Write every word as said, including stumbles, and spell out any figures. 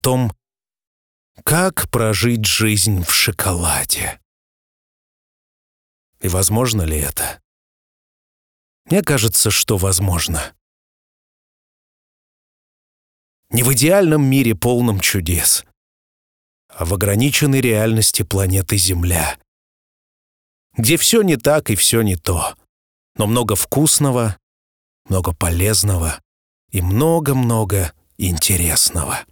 том, как прожить жизнь в шоколаде. И возможно ли это? Мне кажется, что возможно. Не в идеальном мире, полном чудес, а в ограниченной реальности планеты Земля, где все не так и все не то, но много вкусного, много полезного и много-много интересного.